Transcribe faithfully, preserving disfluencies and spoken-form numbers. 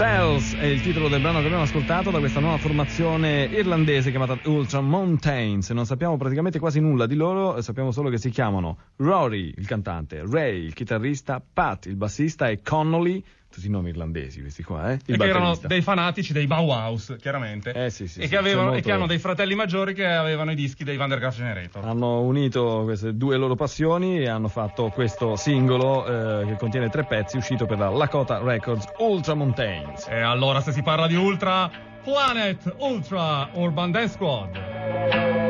Cells è il titolo del brano che abbiamo ascoltato da questa nuova formazione irlandese chiamata Ultra Mountains. Non sappiamo praticamente quasi nulla di loro, sappiamo solo che si chiamano Rory, il cantante, Ray, il chitarrista, Pat, il bassista e Connolly, tutti i nomi irlandesi questi qua, eh? Il e che erano batterista. dei fanatici dei Bauhaus, chiaramente. Eh sì, sì, e, sì, che avevano, molto... e che hanno dei fratelli maggiori che avevano i dischi dei Van der Graaf Generator. Hanno unito queste due loro passioni e hanno fatto questo singolo eh, che contiene tre pezzi, uscito per la Lakota Records, Ultra Mountains. E allora, se si parla di Ultra, Planet Ultra Urban Dance Squad.